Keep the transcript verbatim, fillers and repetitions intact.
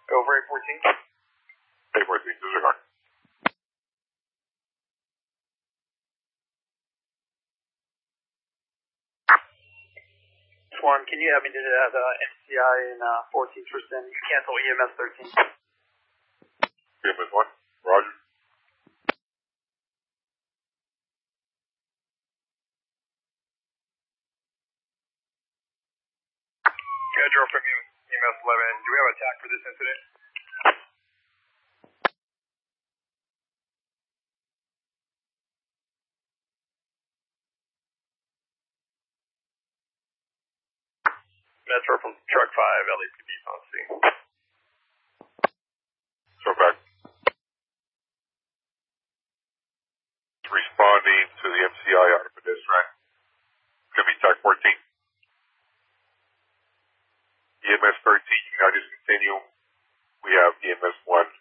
Over eight fourteen. eight fourteen, disregard. Swarm, can you have me to have uh, M C I in uh, fourteen percent? Cancel E M S thirteen. E M S one, roger. Pedro from E M S eleven, do we have a T A C for this incident? Metro from Truck five, L A P D on scene. So back. Responding to the M C I out of pedestrian. Could be T A C fourteen. E M S thirteen, you can now just continue. We have E M S one